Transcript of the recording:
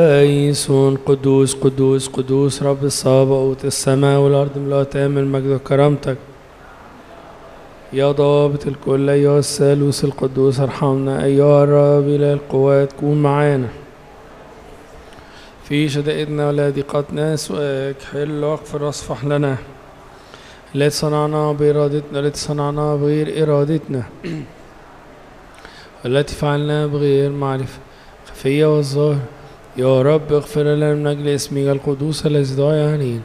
قيسون قدوس قدوس قدوس رب الصباوت، السماء والأرض ملأتان من مجد وكرامتك. يا ضابط الكل أيها الثالوث القدوس ارحمنا. أيها الرب إله القوات كون معانا في شدائدنا ولا ضيقتنا، سؤالك حل واغفر واصفح لنا. لا صنعنا بإرادتنا، التي صنعناها بغير إرادتنا، والتي فعلناها بغير معرفة خفية والظاهر. يا رب اغفر لنا من أجل اسمك القدوس الذي دعا علينا.